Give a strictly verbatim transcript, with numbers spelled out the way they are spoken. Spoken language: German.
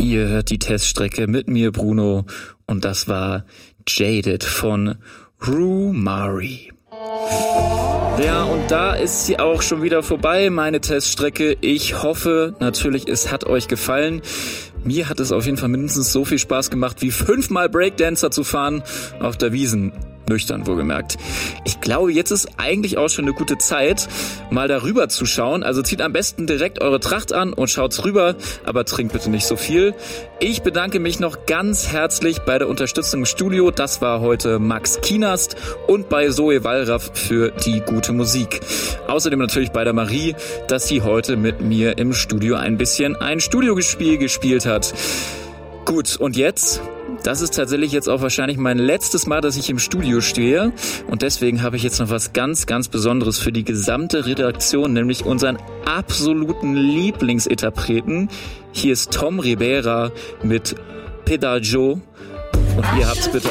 Ihr hört die Teststrecke mit mir, Bruno, und das war Jaded von Rue Mari. Ja, und da ist sie auch schon wieder vorbei, meine Teststrecke. Ich hoffe natürlich, es hat euch gefallen. Mir hat es auf jeden Fall mindestens so viel Spaß gemacht, wie fünfmal Breakdancer zu fahren auf der Wiesn. Nüchtern wohlgemerkt. Ich glaube, jetzt ist eigentlich auch schon eine gute Zeit, mal darüber zu schauen. Also zieht am besten direkt eure Tracht an und schaut's rüber, aber trinkt bitte nicht so viel. Ich bedanke mich noch ganz herzlich bei der Unterstützung im Studio. Das war heute Max Kienast und bei Zoe Wallraff für die gute Musik. Außerdem natürlich bei der Marie, dass sie heute mit mir im Studio ein bisschen ein Studiospiel gespielt hat. Gut, und jetzt... Das ist tatsächlich jetzt auch wahrscheinlich mein letztes Mal, dass ich im Studio stehe. Und deswegen habe ich jetzt noch was ganz, ganz Besonderes für die gesamte Redaktion, nämlich unseren absoluten Lieblingsinterpreten. Hier ist Tom Ribera mit Pedagio. Und ihr habt's bitte